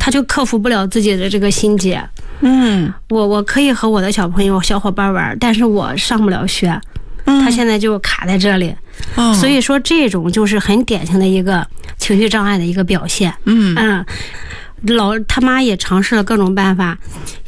他就克服不了自己的这个心结。我可以和我的小朋友小伙伴玩，但是我上不了学，他现在就卡在这里。所以说这种就是很典型的一个情绪障碍的一个表现。他妈也尝试了各种办法，